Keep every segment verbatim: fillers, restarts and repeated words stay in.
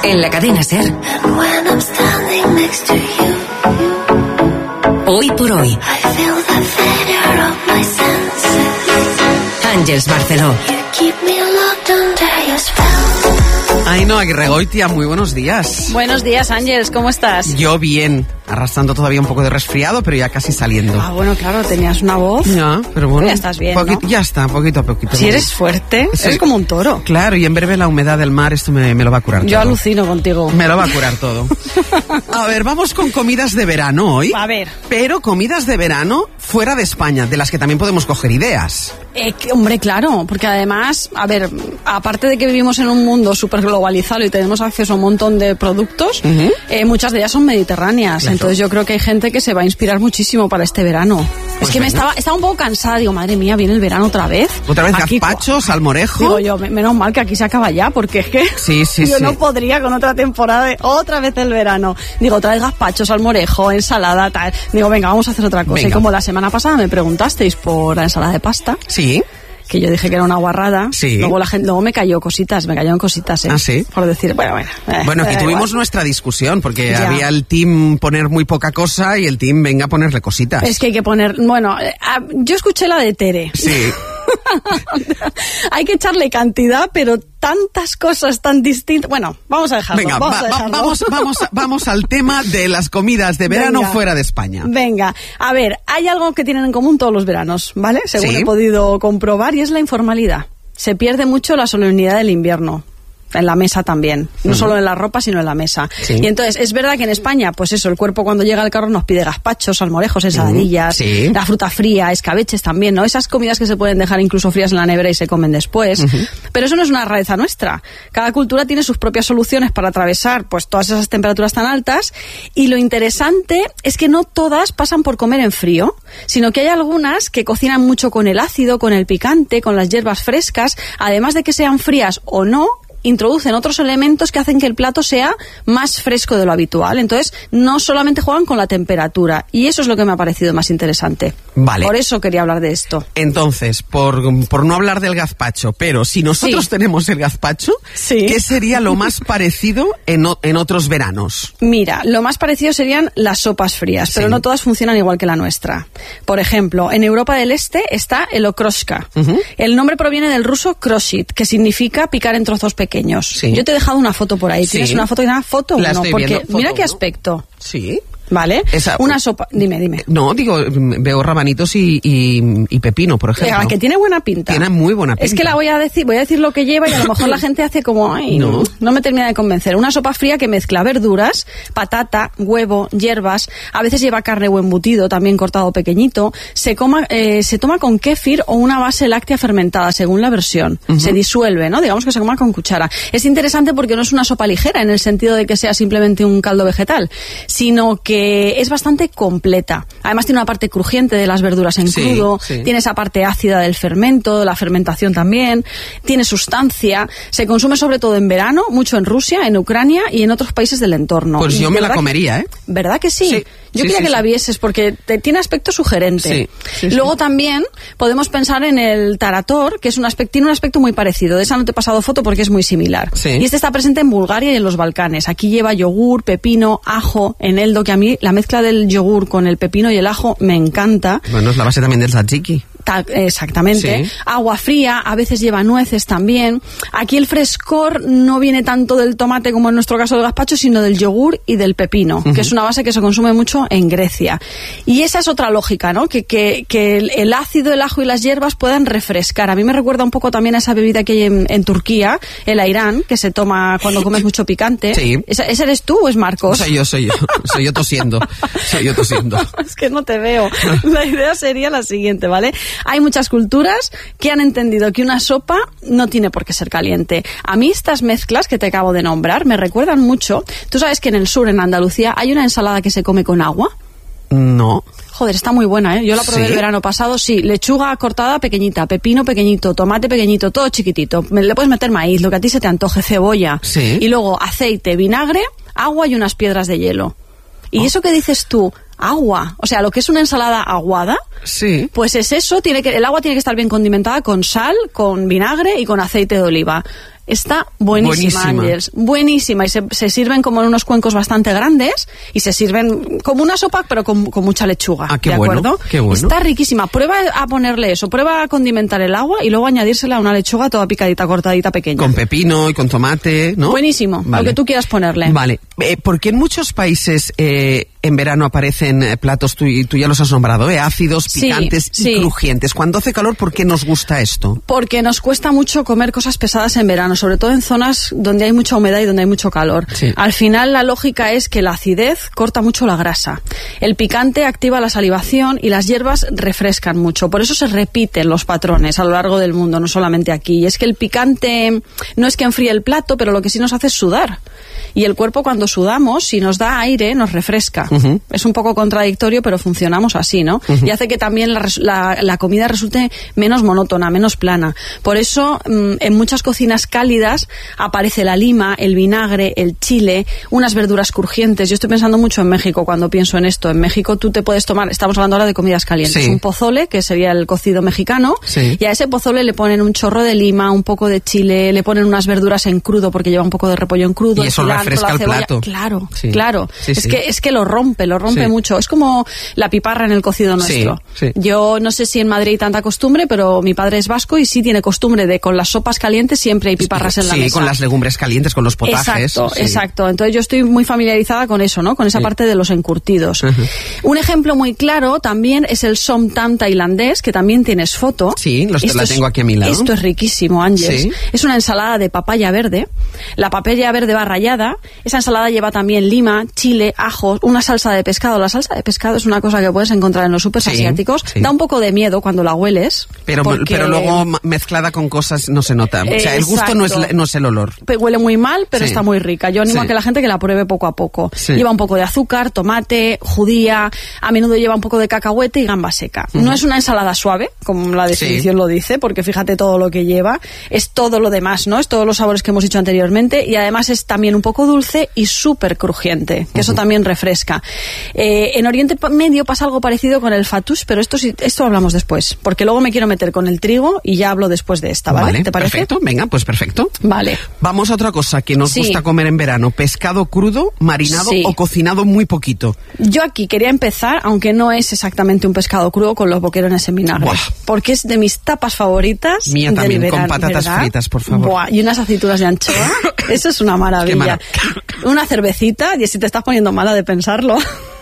En la cadena SER. Hoy por hoy. Àngels Barceló. Ainhoa Aguirregoitia, muy buenos días. Buenos días, Ángels, ¿cómo estás? Yo bien, arrastrando todavía un poco de resfriado, pero ya casi saliendo. Ah, bueno, claro, tenías una voz. Ya, pero bueno. Pero ya estás bien, poquito, ¿no? Ya está, poquito a poquito. Si eres fuerte, Sí. eres como un toro. Claro, y en breve la humedad del mar, esto me, me lo va a curar Yo todo. alucino contigo. Me lo va a curar todo. A ver, vamos con comidas de verano hoy. A ver. Pero comidas de verano fuera de España, de las que también podemos coger ideas. Eh, que- hombre, claro, porque además, a ver, aparte de que vivimos en un mundo súper globalizado y tenemos acceso a un montón de productos, Ujú. eh, muchas de ellas son mediterráneas. Claro. Entonces yo creo que hay gente que se va a inspirar muchísimo para este verano. Pues es que me venga. estaba, estaba un poco cansada, digo, madre mía, viene el verano otra vez. Otra vez Aquí, gazpacho, salmorejo. Digo yo, me- menos mal que aquí se acaba ya, porque es que Sí, sí, yo sí. no podría con otra temporada de otra vez el verano. Digo, otra vez gazpacho, salmorejo, ensalada, tal. Digo, venga, vamos a hacer otra cosa. Venga. Y como la semana pasada me preguntasteis por la ensalada de pasta, Sí. que yo dije que era una guarrada, Sí. luego la gente, luego me cayó cositas, me cayeron cositas, ¿eh? ¿Ah, sí? Por decir, bueno, bueno. eh, Bueno, aquí da tuvimos igual. nuestra discusión, porque Ya. había el team poner muy poca cosa y el team venga a ponerle cositas. Es que hay que poner, bueno, eh, ah, yo escuché la de Tere. Sí. Hay que echarle cantidad, pero tantas cosas tan distintas. Bueno, vamos a dejarlo. Venga, vamos, va- a va- dejarlo. vamos, vamos, vamos al tema de las comidas de verano Venga. fuera de España. Venga, a ver, hay algo que tienen en común todos los veranos, ¿vale? Según Sí. he podido comprobar, y es la informalidad. Se pierde mucho la solemnidad del invierno. En la mesa también, no Ujú. solo en la ropa, sino en la mesa. Sí. Y entonces, es verdad que en España, pues eso, el cuerpo cuando llega al carro nos pide gazpachos, salmorejos, ensaladillas, Sí. la fruta fría, escabeches también, ¿no? Esas comidas que se pueden dejar incluso frías en la nevera y se comen después. Pero eso no es una rareza nuestra. Cada cultura tiene sus propias soluciones para atravesar, pues, todas esas temperaturas tan altas. Y lo interesante es que no todas pasan por comer en frío, sino que hay algunas que cocinan mucho con el ácido, con el picante, con las hierbas frescas, además de que sean frías o no, introducen otros elementos que hacen que el plato sea más fresco de lo habitual. Entonces, no solamente juegan con la temperatura. Y eso es lo que me ha parecido más interesante. Vale. Por eso quería hablar de esto. Entonces, por, por no hablar del gazpacho, pero si nosotros Sí. tenemos el gazpacho, Sí. ¿qué sería lo más parecido en, o- en otros veranos? Mira, lo más parecido serían las sopas frías, pero Sí. no todas funcionan igual que la nuestra. Por ejemplo, en Europa del Este está el okroshka. Ujú. El nombre proviene del ruso kroshit, que significa picar en trozos pequeños. Sí. Yo te he dejado una foto por ahí. ¿Tienes Sí. una foto y una foto? La uno? estoy Porque viendo. Foto mira qué uno. aspecto. Sí. ¿Vale? Esa- Una sopa. Dime, dime. No, digo, veo rabanitos y, y, y pepino, por ejemplo. Ah, que tiene buena pinta. Tiene muy buena Es que pinta. la voy a decir, voy a decir lo que lleva y a lo mejor la gente hace como, ay, No. no. no me termina de convencer. Una sopa fría que mezcla verduras, patata, huevo, hierbas, a veces lleva carne o embutido, también cortado pequeñito. Se coma, eh, se toma con kéfir o una base láctea fermentada, según la versión. Se disuelve, ¿no? Digamos que se coma con cuchara. Es interesante porque no es una sopa ligera en el sentido de que sea simplemente un caldo vegetal, sino que es bastante completa. Además tiene una parte crujiente de las verduras en Sí, crudo, sí. tiene esa parte ácida del fermento, la fermentación también, tiene sustancia, se consume sobre todo en verano, mucho en Rusia, en Ucrania y en otros países del entorno. Pues Y yo de me la verdad que- comería, ¿eh? ¿Verdad que sí? Sí, Yo sí, quería sí, que la sí. vieses porque te- tiene aspecto sugerente. Sí, sí, sí. Luego también podemos pensar en el tarator, que es un aspecto, tiene un aspecto muy parecido. De esa no te he pasado foto porque es muy similar. Sí. Y este está presente en Bulgaria y en los Balcanes. Aquí lleva yogur, pepino, ajo, eneldo, que a mí la mezcla del yogur con el pepino y el ajo me encanta. Bueno, es la base también del tzatziki. Ta- exactamente. Sí. Agua fría, a veces lleva nueces también. Aquí el frescor no viene tanto del tomate como en nuestro caso del gazpacho, sino del yogur y del pepino, que es una base que se consume mucho en Grecia. Y esa es otra lógica, ¿no? Que, que, que el, el ácido, el ajo y las hierbas puedan refrescar. A mí me recuerda un poco también a esa bebida que hay en, en Turquía, el airán, que se toma cuando comes mucho picante. Sí. ¿Esa- ¿Ese eres tú o es Marcos? Soy yo, soy yo. Soy yo tosiendo. Soy yo tosiendo. Es que no te veo. La idea sería la siguiente, ¿vale? Hay muchas culturas que han entendido que una sopa no tiene por qué ser caliente. A mí estas mezclas que te acabo de nombrar me recuerdan mucho. Tú sabes que en el sur, en Andalucía, hay una ensalada que se come con agua. No. Joder, está muy buena, ¿eh? Yo la probé ¿Sí? el verano pasado, sí. Lechuga cortada pequeñita, pepino pequeñito, tomate pequeñito, todo chiquitito. Me- Le puedes meter maíz, lo que a ti se te antoje, cebolla. Sí. Y luego aceite, vinagre, agua y unas piedras de hielo. Y Oh. eso que dices tú, agua, o sea, lo que es una ensalada aguada, Sí. pues es eso, tiene que, el agua tiene que estar bien condimentada con sal, con vinagre y con aceite de oliva. está buenísima, Buenísima. Ángels. Buenísima. Y se, se sirven como en unos cuencos bastante grandes y se sirven como una sopa, pero con, con mucha lechuga. Ah, qué ¿de bueno, acuerdo? qué bueno. Está riquísima. Prueba a ponerle eso. Prueba a condimentar el agua y luego añadírsela a una lechuga toda picadita, cortadita, pequeña. Con pepino y con tomate, ¿no? Buenísimo. Vale. Lo que tú quieras ponerle. Vale. Eh, porque en muchos países eh, en verano aparecen eh, platos, tú, tú ya los has nombrado, eh, ácidos, Sí, picantes y sí. crujientes. Cuando hace calor, ¿por qué nos gusta esto? Porque nos cuesta mucho comer cosas pesadas en verano, sobre todo en zonas donde hay mucha humedad y donde hay mucho calor. Sí. Al final la lógica es que la acidez corta mucho la grasa. El picante activa la salivación y las hierbas refrescan mucho. Por eso se repiten los patrones a lo largo del mundo, no solamente aquí. Y es que el picante no es que enfríe el plato, pero lo que sí nos hace es sudar. Y el cuerpo cuando sudamos, si nos da aire, nos refresca. Uh-huh. Es un poco contradictorio, pero funcionamos así, ¿no? Uh-huh. Y hace que también la, la, la comida resulte menos monótona, menos plana. Por eso, mmm, en muchas cocinas cálidas aparece la lima, el vinagre, el chile, unas verduras crujientes. Yo estoy pensando mucho en México cuando pienso en esto. En México tú te puedes tomar, estamos hablando ahora de comidas calientes, sí. un pozole, que sería el cocido mexicano, sí. y a ese pozole le ponen un chorro de lima, un poco de chile, le ponen unas verduras en crudo porque lleva un poco de repollo en crudo. Y eso lo refresca el plato. Claro, sí. claro. Sí, es sí. que es que lo rompe, lo rompe sí. mucho. Es como la piparra en el cocido nuestro. Sí, sí. Yo no sé si en Madrid hay tanta costumbre, pero mi padre es vasco y sí tiene costumbre de con las sopas calientes siempre hay piparras en la sí, mesa. Sí, con las legumbres calientes, con los potajes. Exacto, sí. exacto. Entonces yo estoy muy familiarizada con eso, ¿no? Con esa sí. parte de los encurtidos. Uh-huh. Un ejemplo muy claro también es el som tam tailandés, que también tienes foto. Sí, los, la es, tengo aquí a mi lado. Esto es riquísimo, Ángels. Sí. Es una ensalada de papaya verde. La papaya verde va rallada. Esa ensalada lleva también lima, chile, ajo, una salsa de pescado. La salsa de pescado es una cosa que puedes encontrar en los supers sí, asiáticos. Sí. Da un poco de miedo cuando la hueles. Pero, porque... pero luego mezclada con cosas no se nota. Eh, o sea, el gusto no es, no es el olor. Huele muy mal, pero sí. está muy rica. Yo animo sí. a que la gente que la pruebe poco a poco. Sí. Lleva un poco de azúcar, tomate, judía, a menudo lleva un poco de cacahuete y gamba seca. Uh-huh. No es una ensalada suave, como la definición sí. lo dice, porque fíjate todo lo que lleva. Es todo lo demás, ¿no? Es todos los sabores que hemos dicho anteriormente y además es también un poco dulce y súper crujiente, que uh-huh. eso también refresca. Eh, en Oriente Medio pasa algo parecido con el fattoush, pero esto sí, esto hablamos después, porque luego me quiero meter con el trigo y ya hablo después de esta, ¿vale? Vale, ¿te parece? Perfecto, venga, pues perfecto. Vale. Vamos a otra cosa que nos sí. gusta comer en verano, pescado crudo, marinado sí. o cocinado muy poquito. Yo aquí quería empezar, aunque no es exactamente un pescado crudo, con los boquerones en vinagre. Buah. Porque es de mis tapas favoritas. Mía del también, verano, con patatas ¿verdad? fritas, por favor. Buah, y unas aceitunas de anchoa. Eso es una maravilla. Una cervecita, y si te estás poniendo mala de pensarlo.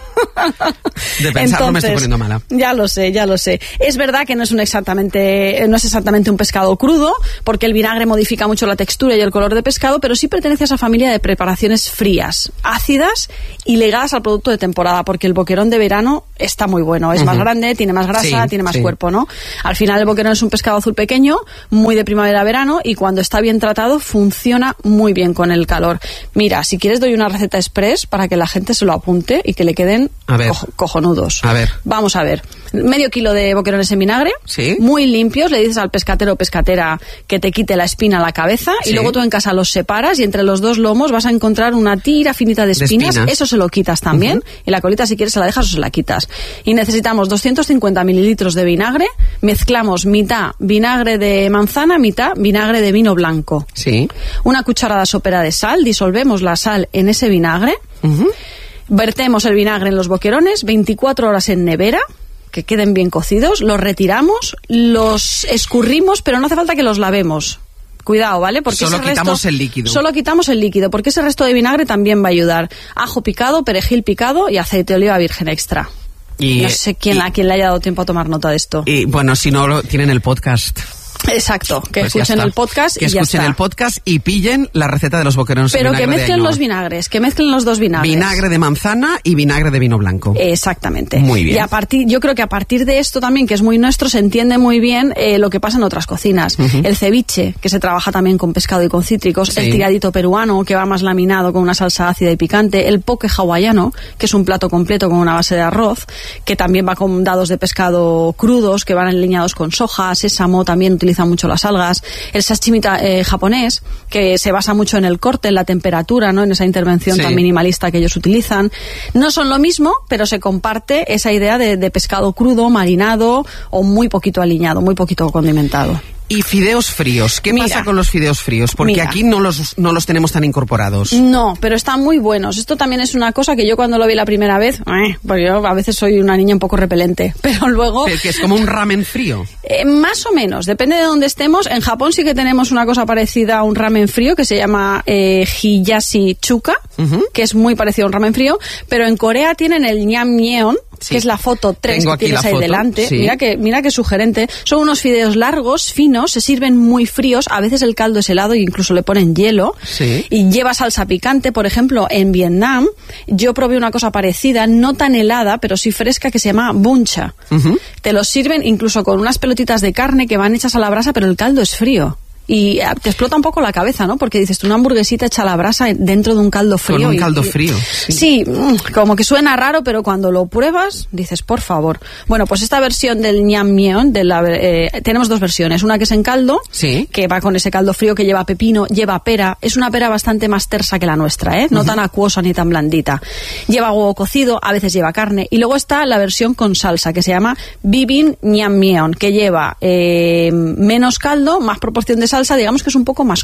De pensarlo. Entonces, me estoy poniendo mala. Ya lo sé, ya lo sé. Es verdad que no es un exactamente, no es exactamente un pescado crudo, porque el vinagre modifica mucho la textura y el color de pescado, pero sí pertenece a esa familia de preparaciones frías, ácidas y ligadas al producto de temporada, porque el boquerón de verano está muy bueno. Es uh-huh. más grande, tiene más grasa, sí, tiene más sí. cuerpo, ¿no? Al final el boquerón es un pescado azul pequeño, muy de primavera-verano, y cuando está bien tratado funciona muy bien con el calor. Mira, si quieres doy una receta express para que la gente se lo apunte y que le queden a ver. Co- cojonudos. A ver. Vamos a ver. Medio kilo de boquerones en vinagre. Sí. Muy limpios. Le dices al pescatero o pescatera que te quite la espina a la cabeza. Sí. Y luego tú en casa los separas y entre los dos lomos vas a encontrar una tira finita de espinas. De espinas. Eso se lo quitas también. Uh-huh. Y la colita, si quieres, se la dejas o se la quitas. Y necesitamos doscientos cincuenta mililitros de vinagre. Mezclamos mitad vinagre de manzana, mitad vinagre de vino blanco. Sí. Una cucharada sopera de sal. Disolvemos la sal en ese vinagre. Uh-huh. Vertemos el vinagre en los boquerones, veinticuatro horas en nevera, que queden bien cocidos, los retiramos, los escurrimos, pero no hace falta que los lavemos. Cuidado, ¿vale? Porque solo ese quitamos resto, el líquido. Solo quitamos el líquido, porque ese resto de vinagre también va a ayudar. Ajo picado, perejil picado y aceite de oliva virgen extra. Y, no sé quién, y, a quién le haya dado tiempo a tomar nota de esto. Y bueno, si no, tienen el podcast. Exacto, que pues escuchen el podcast que y ya escuchen está. el podcast y pillen la receta de los boquerones. Pero que mezclen los vinagres, que mezclen los dos vinagres. Vinagre de manzana y vinagre de vino blanco. Exactamente. Muy bien. Y a partir, yo creo que a partir de esto también, que es muy nuestro, se entiende muy bien eh, lo que pasa en otras cocinas. Uh-huh. El ceviche, que se trabaja también con pescado y con cítricos. Sí. El tiradito peruano, que va más laminado con una salsa ácida y picante. El poke hawaiano, que es un plato completo con una base de arroz, que también va con dados de pescado crudos, que van alineados con soja, sésamo, también utilizan mucho las algas. El sashimi eh, japonés, que se basa mucho en el corte, en la temperatura, ¿no? En esa intervención sí. tan minimalista que ellos utilizan. No son lo mismo, pero se comparte esa idea de, de pescado crudo, marinado o muy poquito aliñado, muy poquito condimentado. Y fideos fríos. ¿Qué Mira, pasa con los fideos fríos? Porque mira. aquí no los, no los tenemos tan incorporados. No, pero están muy buenos. Esto también es una cosa que yo cuando lo vi la primera vez, eh, porque yo a veces soy una niña un poco repelente, pero luego... Que, que es como un ramen frío. Eh, más o menos, depende de dónde estemos. En Japón sí que tenemos una cosa parecida a un ramen frío que se llama eh, hiyashi chuka, uh-huh. que es muy parecido a un ramen frío, pero en Corea tienen el Naengmyeon, sí. que es la foto tres Tengo que tienes ahí foto. delante. Sí. Mira que mira qué sugerente. Son unos fideos largos, finos, se sirven muy fríos, a veces el caldo es helado e incluso le ponen hielo. Sí. Y lleva salsa picante, por ejemplo, en Vietnam yo probé una cosa parecida, no tan helada, pero sí fresca, que se llama buncha. Uh-huh. Te los sirven incluso con unas pelotitas de carne que van hechas a la brasa, pero el caldo es frío. Y te explota un poco la cabeza, ¿no? Porque dices, tú una hamburguesita hecha a la brasa dentro de un caldo frío. Con un y, caldo y, frío. Sí. sí, como que suena raro, pero cuando lo pruebas, dices, por favor. Bueno, pues esta versión del Naengmyeon, de la, eh, tenemos dos versiones. Una que es en caldo, sí. que va con ese caldo frío que lleva pepino, lleva pera. Es una pera bastante más tersa que la nuestra, ¿eh? No uh-huh. tan acuosa ni tan blandita. Lleva huevo cocido, a veces lleva carne. Y luego está la versión con salsa, que se llama Bibin Naengmyeon, que lleva eh, menos caldo, más proporción de salsa, digamos que es un poco más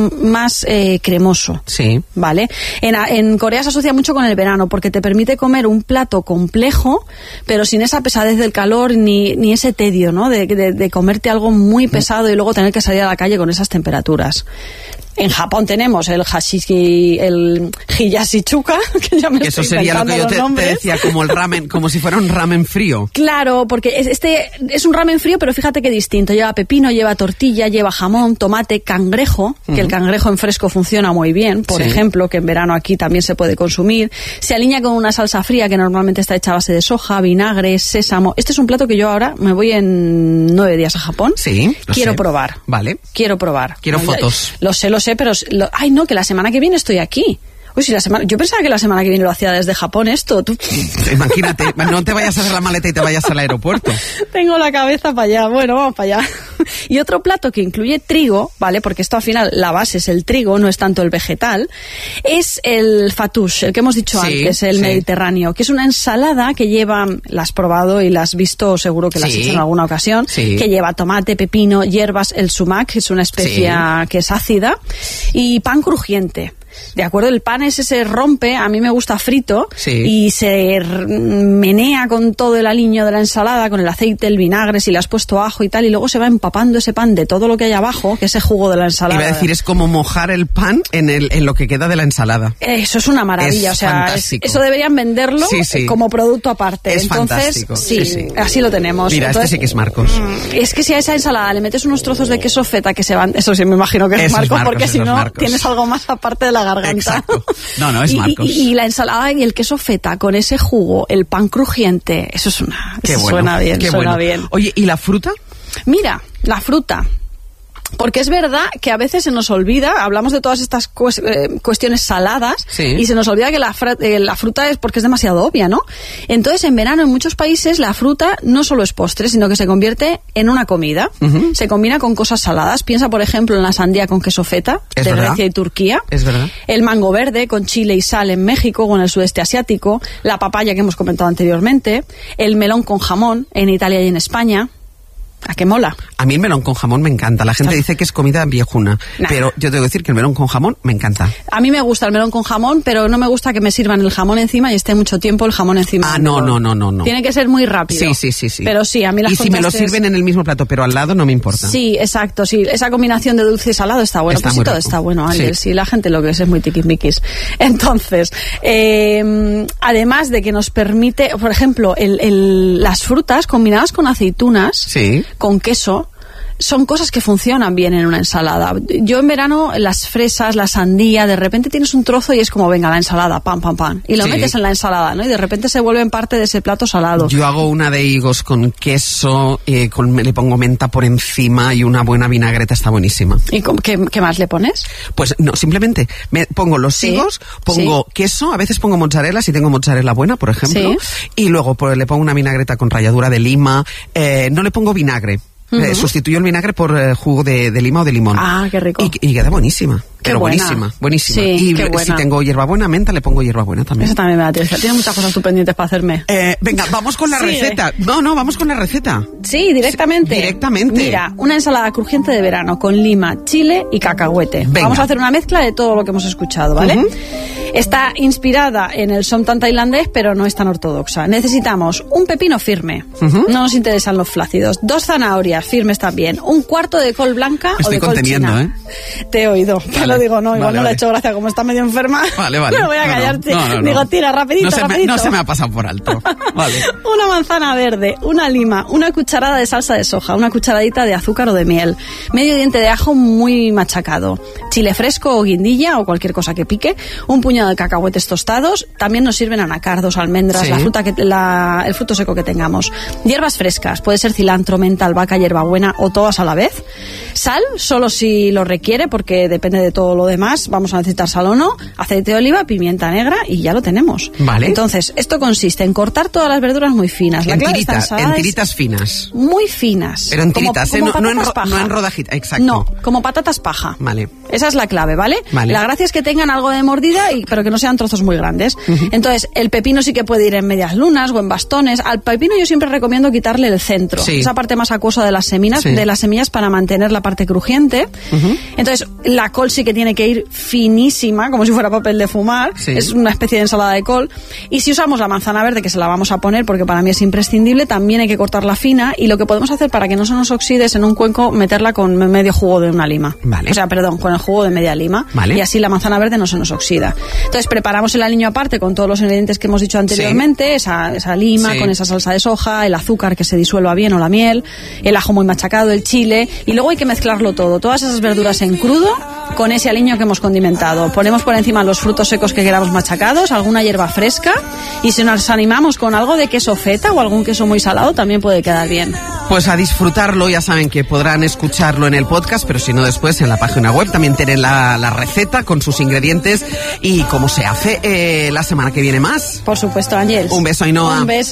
más eh, cremoso. Sí. ¿Vale? En, en Corea se asocia mucho con el verano porque te permite comer un plato complejo, pero sin esa pesadez del calor ni, ni ese tedio, ¿no? De, de, de comerte algo muy pesado y luego tener que salir a la calle con esas temperaturas. En Japón tenemos el hashishi, el hiyashi chuka, que ya me que estoy eso sería lo que yo te, te decía, como el ramen, como si fuera un ramen frío. Claro, porque este es un ramen frío, pero fíjate qué distinto. Lleva pepino, lleva tortilla, lleva jamón, tomate, cangrejo, que uh-huh. el cangrejo en fresco funciona muy bien, por sí. ejemplo, que en verano aquí también se puede consumir. Se alinea con una salsa fría que normalmente está hecha a base de soja, vinagre, sésamo. Este es un plato que yo ahora me voy en nueve días a Japón. Sí, lo Quiero sé. probar. Vale. Quiero probar. Quiero no, fotos. Lo sé, lo sé, pero... Lo, ay, no, que la semana que viene estoy aquí. Uy, si la semana, yo pensaba que la semana que viene lo hacía desde Japón esto. Tú... Imagínate, no te vayas a hacer la maleta y te vayas al aeropuerto. Tengo la cabeza para allá. Bueno, vamos para allá. Y otro plato que incluye trigo, ¿vale? Porque esto al final, la base es el trigo, no es tanto el vegetal. Es el fattoush, el que hemos dicho sí, antes, el sí. mediterráneo, que es una ensalada que lleva, la has probado y la has visto, seguro que la has sí. hecho en alguna ocasión, sí. que lleva tomate, pepino, hierbas, el sumac, que es una especia sí. que es ácida, y pan crujiente. De acuerdo, el pan ese se rompe, a mí me gusta frito, sí. y se menea con todo el aliño de la ensalada, con el aceite, el vinagre, si le has puesto ajo y tal, y luego se va empapando ese pan de todo lo que hay abajo, que es ese jugo de la ensalada. Iba a decir, es como mojar el pan en, el, en lo que queda de la ensalada. Eso es una maravilla, es o sea, es, eso deberían venderlo sí, sí. como producto aparte. Es Entonces, fantástico. Sí, sí, sí, así lo tenemos. Mira, Entonces, este sí que es Marcos. Es que si a esa ensalada le metes unos trozos de queso feta que se van, eso sí me imagino que es eso Marcos, es Marcos, porque si no, Marcos. tienes algo más aparte de la garganta. Exacto. No, no, es Marcos. Y, y, y la ensalada y el queso feta con ese jugo, el pan crujiente, eso es una... Qué eso bueno, suena bien, qué suena bueno. bien. Oye, ¿y la fruta? Mira, la fruta... Porque es verdad que a veces se nos olvida, hablamos de todas estas cues, eh, cuestiones saladas, sí. y se nos olvida que la, fra, eh, la fruta es porque es demasiado obvia, ¿no? Entonces, en verano, en muchos países, la fruta no solo es postre, sino que se convierte en una comida. Uh-huh. Se combina con cosas saladas. Piensa, por ejemplo, en la sandía con queso feta, es de verdad. Grecia y Turquía. Es verdad. El mango verde con chile y sal en México o en el sudeste asiático. La papaya que hemos comentado anteriormente. El melón con jamón en Italia y en España. ¿A qué mola? A mí el melón con jamón me encanta. La gente dice que es comida viejuna, nah. pero yo tengo que decir que el melón con jamón me encanta. A mí me gusta el melón con jamón, pero no me gusta que me sirvan el jamón encima y esté mucho tiempo el jamón encima. Ah, no, no, no, no, no. Tiene que ser muy rápido. Sí, sí, sí, sí. Pero sí, a mí las Y si me lo sirven en el mismo plato, pero al lado, no me importa. Sí, exacto, sí. Esa combinación de dulce y salado está bueno. Está pues muy sí, todo rico. está bueno, Ángel. Sí. Sí, la gente lo que es es muy tiquismiquis. Entonces, eh, además de que nos permite, por ejemplo, el, el, las frutas combinadas con aceitunas, sí. con queso, son cosas que funcionan bien en una ensalada. Yo en verano, las fresas, la sandía, de repente tienes un trozo y es como, venga, la ensalada, pam, pam, pam. Y lo sí. metes en la ensalada, ¿no? Y de repente se vuelven parte de ese plato salado. Yo hago una de higos con queso, eh, con, le pongo menta por encima y una buena vinagreta, está buenísima. ¿Y qué, qué más le pones? Pues no, simplemente me pongo los ¿Sí? higos, pongo sí. queso, a veces pongo mozzarella, si tengo mozzarella buena, por ejemplo, ¿Sí? y luego pues, le pongo una vinagreta con ralladura de lima, eh, no le pongo vinagre. Uh-huh. Eh, sustituyo el vinagre por eh, jugo de, de lima o de limón. Ah, qué rico. Y, y queda buenísima. Qué pero buena. buenísima, buenísima. Sí, y qué buena. si tengo hierbabuena, menta, le pongo hierbabuena también. Eso también me da tristeza. Tiene muchas cosas tú pendientes para hacerme. Eh, venga, vamos con la Sí, receta. eh. No, no, vamos con la receta. Sí, directamente. Sí, directamente. Mira, una ensalada crujiente de verano con lima, chile y cacahuete. Venga. Vamos a hacer una mezcla de todo lo que hemos escuchado, ¿vale? Uh-huh. Está inspirada en el somtam tailandés, pero no es tan ortodoxa. Necesitamos un pepino firme. Uh-huh. No nos interesan los flácidos. Dos zanahorias firmes también. Un cuarto de col blanca Me o estoy de col conteniendo, china. ¿eh? Te he oído. Te Vale. lo digo, no, igual Vale, no le vale. he hecho gracia. Como está medio enferma, Vale, vale. me voy a No, no. callarte. No, no, no. Digo, tira, rapidito, no se, me, rapidito. no se me ha pasado por alto. Vale. Una manzana verde, una lima, una cucharada de salsa de soja, una cucharadita de azúcar o de miel, medio diente de ajo muy machacado, chile fresco o guindilla o cualquier cosa que pique, un puñado de cacahuetes tostados, también nos sirven anacardos, almendras, Sí. la fruta que, la, el fruto seco que tengamos, hierbas frescas, puede ser cilantro, menta, albahaca, hierbabuena o todas a la vez, sal, solo si lo requiere porque depende de todo lo demás, vamos a necesitar sal o no, aceite de oliva, pimienta negra y ya lo tenemos. Vale. Entonces, esto consiste en cortar todas las verduras muy finas. La En, clave de esta tirita- ensalada en es tiritas finas. muy finas. Pero en Como- tiritas, como ¿eh? No, no en, patatas ro- paja. no en rodajitas. Exacto. No, como patatas paja. Vale. Esa es la clave, ¿vale? Vale. La gracia es que tengan algo de mordida, y, pero que no sean trozos muy grandes. Uh-huh. Entonces, el pepino sí que puede ir en medias lunas o en bastones. Al pepino yo siempre recomiendo quitarle el centro, Sí. esa parte más acuosa de las semillas, Sí. de las semillas para mantener la parte crujiente. Uh-huh. Entonces, la col sí que tiene que ir finísima, como si fuera papel de fumar. Sí. Es una especie de ensalada de col. Y si usamos la manzana verde, que se la vamos a poner porque para mí es imprescindible, también hay que cortarla fina. Y lo que podemos hacer para que no se nos oxide es en un cuenco meterla con medio jugo de una lima. Vale. O sea, perdón, con el jugo de media lima. Vale. Y así la manzana verde no se nos oxida. Entonces preparamos el aliño aparte con todos los ingredientes que hemos dicho anteriormente, sí. esa, esa lima Sí. con esa salsa de soja, el azúcar que se disuelva bien o la miel, el ajo muy machacado, el chile, y luego hay que mezclarlo todo, todas esas verduras en crudo con ese aliño que hemos condimentado. Ponemos por encima los frutos secos que queramos machacados, alguna hierba fresca, y si nos animamos con algo de queso feta o algún queso muy salado también puede quedar bien. Pues a disfrutarlo, ya saben que podrán escucharlo en el podcast, pero si no después en la página web también tienen la, la receta con sus ingredientes y cómo se hace. Eh, la semana que viene más. Por supuesto, Ángel. Un beso, Ainhoa. Un beso.